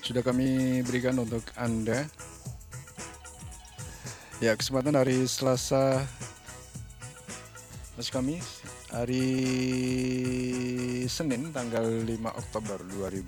sudah kami berikan untuk Anda. Ya, kesempatan hari Selasa, Mas Kamis, hari Senin tanggal 5 Oktober